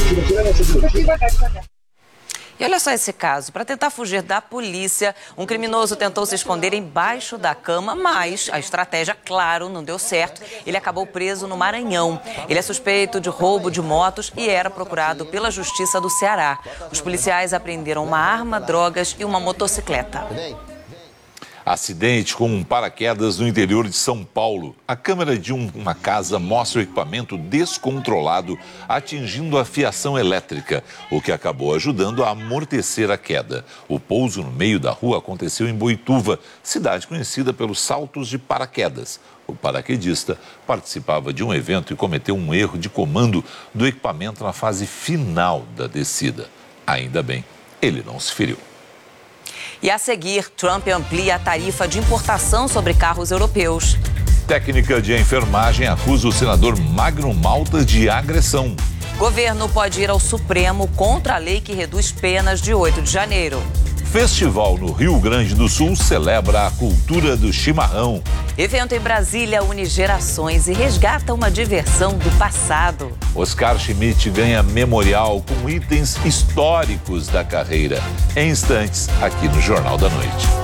E olha só esse caso. Para tentar fugir da polícia, um criminoso tentou se esconder embaixo da cama, mas a estratégia, claro, não deu certo. Ele acabou preso no Maranhão. Ele é suspeito de roubo de motos e era procurado pela Justiça do Ceará. Os policiais apreenderam uma arma, drogas e uma motocicleta. Acidente com um paraquedas no interior de São Paulo. A câmera de uma casa mostra o equipamento descontrolado atingindo a fiação elétrica, o que acabou ajudando a amortecer a queda. O pouso no meio da rua aconteceu em Boituva, cidade conhecida pelos saltos de paraquedas. O paraquedista participava de um evento e cometeu um erro de comando do equipamento na fase final da descida. Ainda bem, ele não se feriu. E a seguir, Trump amplia a tarifa de importação sobre carros europeus. Técnica de enfermagem acusa o senador Magno Malta de agressão. Governo pode ir ao Supremo contra a lei que reduz penas de 8 de janeiro. Festival no Rio Grande do Sul celebra a cultura do chimarrão. Evento em Brasília une gerações e resgata uma diversão do passado. Oscar Schmidt ganha memorial com itens históricos da carreira. Em instantes, aqui no Jornal da Noite.